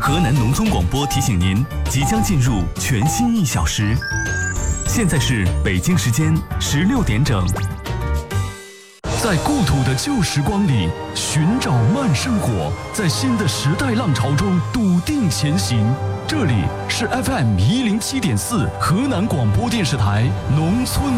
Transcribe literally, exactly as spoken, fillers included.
河南农村广播提醒您，即将进入全新一小时。现在是北京时间十六点整。在故土的旧时光里寻找慢生活，在新的时代浪潮中笃定前行。这里是 F M 一零七点四河南广播电视台农村